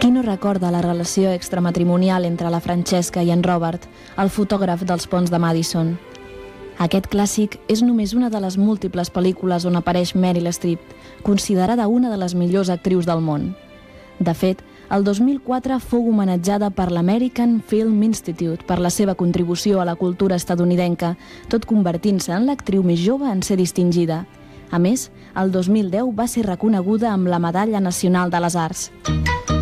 Qui no recorda la relació extramatrimonial entre la Francesca i en Robert, el fotògraf dels ponts de Madison? Aquest clàssic és només una de les múltiples pel·lícules on apareix Meryl Streep, considerada una de les millors actrius del món. De fet, el 2004 fou homenatjada per l'American Film Institute per la seva contribució a la cultura estatunidenca, tot convertint-se en l'actriu més jove en ser distingida. A més, el 2010 va ser reconeguda amb la Medalla Nacional de les Arts.